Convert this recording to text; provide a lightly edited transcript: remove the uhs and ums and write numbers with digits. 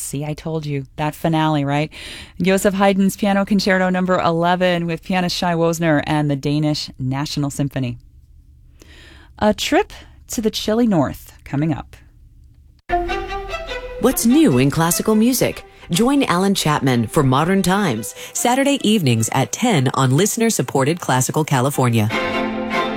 See, I told you. That finale, right? Joseph Haydn's Piano Concerto number 11 with pianist Shai Wozner and the Danish National Symphony. A trip to the chilly north coming up. What's new in classical music? Join Alan Chapman for Modern Times, Saturday evenings at 10 on listener-supported Classical California.